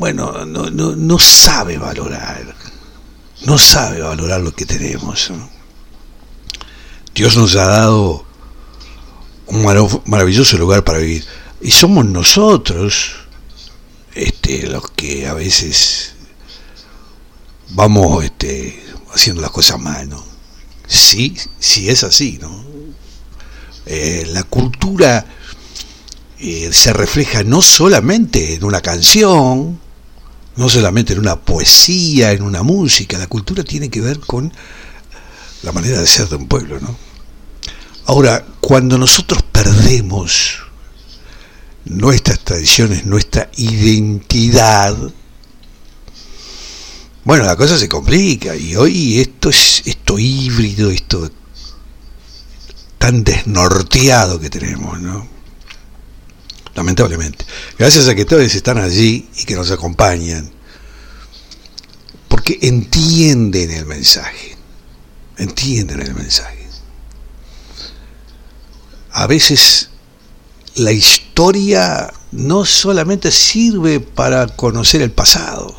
bueno, no sabe valorar. No sabe valorar lo que tenemos, ¿no? Dios nos ha dado un maravilloso lugar para vivir. Y somos nosotros los que a veces vamos haciendo las cosas mal, ¿no? Sí es así, ¿no? La cultura se refleja no solamente en una canción, no solamente en una poesía, en una música. La cultura tiene que ver con la manera de ser de un pueblo, ¿no? Ahora, cuando nosotros perdemos nuestras tradiciones, nuestra identidad, bueno, la cosa se complica. Y hoy esto híbrido, esto tan desnorteado que tenemos, ¿no? Lamentablemente. Gracias a que todos están allí y que nos acompañan, porque entienden el mensaje. A veces la historia no solamente sirve para conocer el pasado.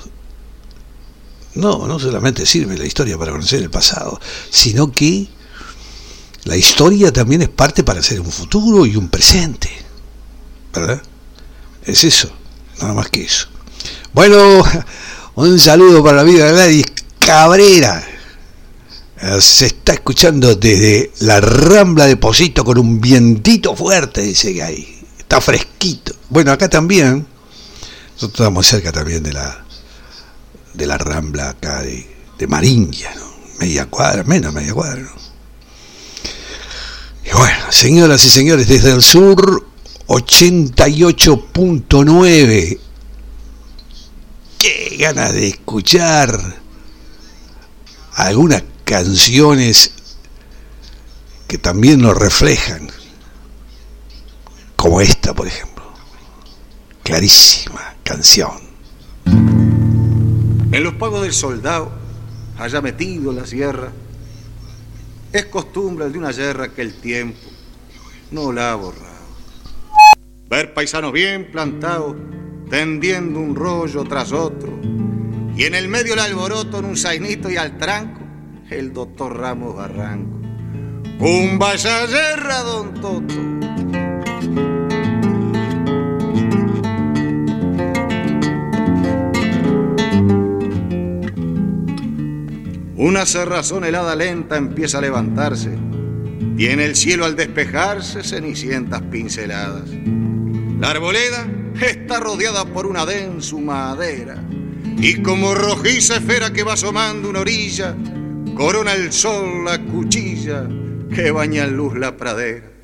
No solamente sirve la historia para conocer el pasado, sino que la historia también es parte para hacer un futuro y un presente, ¿verdad? Es eso, nada más que eso. Bueno, un saludo para la amiga Gladys Cabrera. Se está escuchando desde la Rambla de Pocito con un vientito fuerte, dice que ahí. Está fresquito. Bueno, acá también. Nosotros estamos cerca también de la Rambla acá de Maringia, ¿no? Menos media cuadra, ¿no? Y bueno, señoras y señores, desde el sur, 88.9. Qué ganas de escuchar algunas canciones que también nos reflejan, como esta, por ejemplo. Clarísima canción. En los pagos del soldado, allá metido en la sierra, es costumbre de una guerra que el tiempo no la ha borrado. Ver paisanos bien plantados, tendiendo un rollo tras otro, y en el medio el alboroto en un zainito y al tranco, el doctor Ramos Barranco. ¡Cumba esa guerra, don Toto! Una cerrazón helada lenta empieza a levantarse, y en el cielo al despejarse cenicientas pinceladas. La arboleda está rodeada por una densa madera, y como rojiza esfera que va asomando una orilla, corona el sol la cuchilla que baña en luz la pradera.